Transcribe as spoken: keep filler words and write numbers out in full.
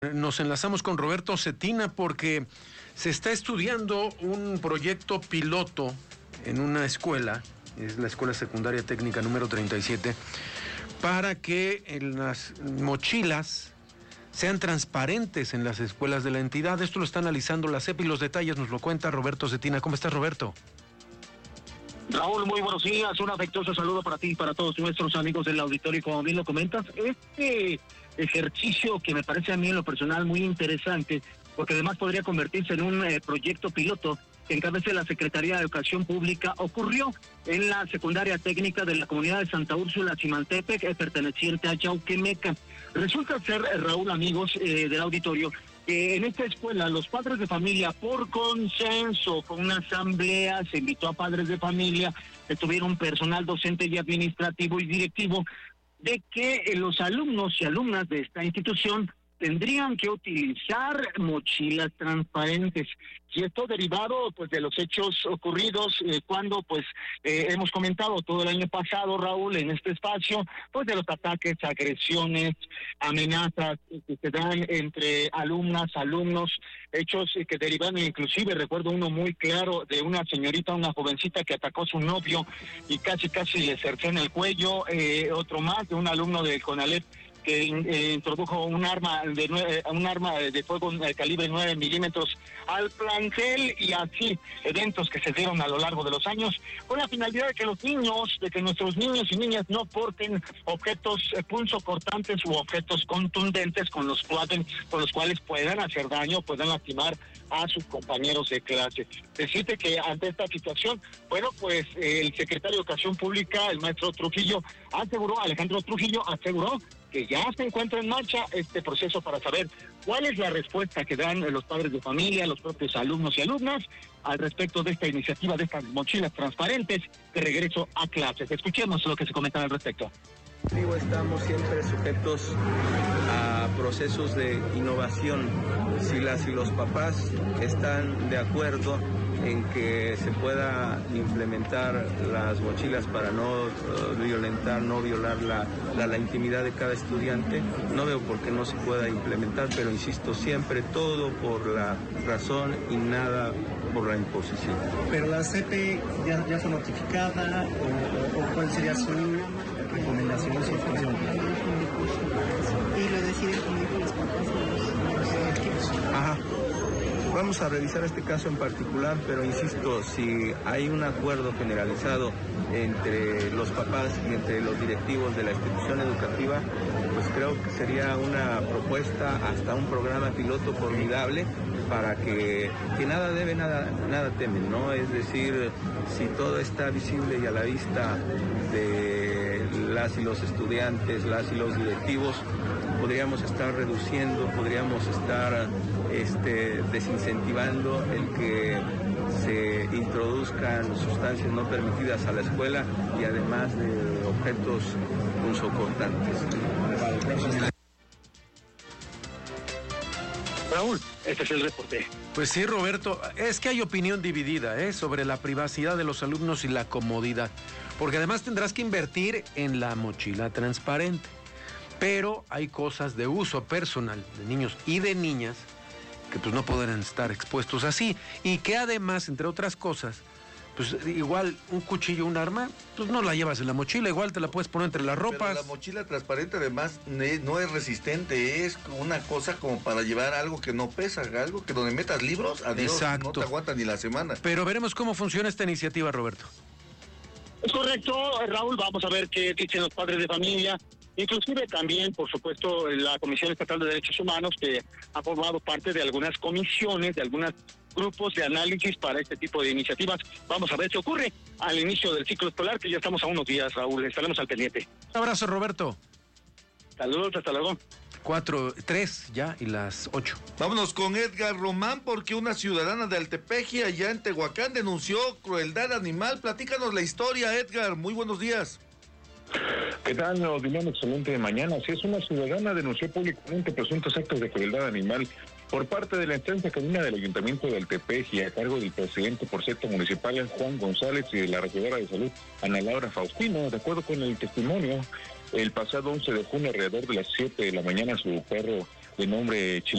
Nos enlazamos con Roberto Cetina porque se está estudiando un proyecto piloto en una escuela, es la Escuela Secundaria Técnica número treinta y siete, para que en las mochilas sean transparentes en las escuelas de la entidad. Esto lo está analizando la C E P y los detalles nos lo cuenta Roberto Cetina. ¿Cómo estás, Roberto? Raúl, muy buenos días, un afectuoso saludo para ti y para todos nuestros amigos del auditorio. Y como bien lo comentas, este ejercicio que me parece a mí en lo personal muy interesante, porque además podría convertirse en un eh, proyecto piloto que encabece la Secretaría de Educación Pública, ocurrió en la secundaria técnica de la comunidad de Santa Úrsula, Chimantepec, eh, perteneciente a Yauquemeca. Resulta ser, eh, Raúl, amigos eh, del auditorio, que en esta escuela los padres de familia, por consenso, con una asamblea, se invitó a padres de familia que tuvieron personal docente y administrativo y directivo, de que eh, los alumnos y alumnas de esta institución tendrían que utilizar mochilas transparentes. Y esto derivado pues de los hechos ocurridos eh, cuando pues eh, hemos comentado todo el año pasado, Raúl, en este espacio, pues de los ataques, agresiones, amenazas que se dan entre alumnas, alumnos, hechos que derivan inclusive, recuerdo uno muy claro de una señorita, una jovencita que atacó a su novio y casi casi le cercena el cuello, eh, otro más de un alumno del CONALEP que eh, introdujo un arma de nueve, un arma de fuego de calibre nueve milímetros al plantel, y así eventos que se dieron a lo largo de los años con la finalidad de que los niños, de que nuestros niños y niñas no porten objetos eh, punzocortantes u objetos contundentes con los cuales, con los cuales puedan hacer daño, puedan lastimar a sus compañeros de clase. Decirte que ante esta situación, bueno, pues eh, el secretario de Educación Pública, el maestro Trujillo, aseguró, Alejandro Trujillo, aseguró que ya se encuentra en marcha este proceso para saber cuál es la respuesta que dan los padres de familia, los propios alumnos y alumnas al respecto de esta iniciativa, de estas mochilas transparentes de regreso a clases. Escuchemos lo que se comenta al respecto. Digo, estamos siempre sujetos a procesos de innovación. Si las y los papás están de acuerdo en que se pueda implementar las mochilas para no uh, violentar, no violar la, la, la intimidad de cada estudiante, no veo por qué no se pueda implementar, pero insisto, siempre todo por la razón y nada por la imposición. ¿Pero la C E P ya, ya fue notificada o, o, o cuál sería su recomendación, su función? Y lo deciden como los papás y los, los Ajá. Vamos a revisar este caso en particular, pero insisto, si hay un acuerdo generalizado entre los papás y entre los directivos de la institución educativa, pues creo que sería una propuesta, hasta un programa piloto formidable para que, que nada debe, nada, nada temen, ¿no? Es decir, si todo está visible y a la vista de las y los estudiantes, las y los directivos, podríamos estar reduciendo, podríamos estar este, desincentivando el que se introduzcan sustancias no permitidas a la escuela y además de objetos punzocortantes. Raúl, este es el reporte. Pues sí, Roberto, es que hay opinión dividida ¿eh? sobre la privacidad de los alumnos y la comodidad, porque además tendrás que invertir en la mochila transparente, pero hay cosas de uso personal de niños y de niñas que pues no podrán estar expuestos así, y que además, entre otras cosas, pues igual un cuchillo, un arma, pues no la llevas en la mochila, igual te la puedes poner entre las ropas. Pero la mochila transparente además no es resistente, es una cosa como para llevar algo que no pesa, algo que donde metas libros, adiós, exacto, no te aguanta ni la semana. Pero veremos cómo funciona esta iniciativa, Roberto. Es correcto, Raúl, vamos a ver qué dicen los padres de familia. Inclusive también, por supuesto, la Comisión Estatal de Derechos Humanos, que ha formado parte de algunas comisiones, de algunos grupos de análisis para este tipo de iniciativas. Vamos a ver qué ocurre al inicio del ciclo escolar, que ya estamos a unos días, Raúl. Estaremos al pendiente. Un abrazo, Roberto. Saludos, hasta luego. Cuatro, tres ya y las ocho. Vámonos con Edgar Román, porque una ciudadana de Altepeji, allá en Tehuacán, denunció crueldad animal. Platícanos la historia, Edgar. Muy buenos días. ¿Qué tal? Opinión excelente de mañana. Si es una ciudadana denunció públicamente presuntos actos de crueldad animal por parte de la instancia canina del Ayuntamiento de Altepeji, a cargo del presidente por cierto municipal Juan González y de la regidora de salud Ana Laura Faustino. De acuerdo con el testimonio, el pasado once de junio, alrededor de las siete de la mañana, su perro de nombre chileno.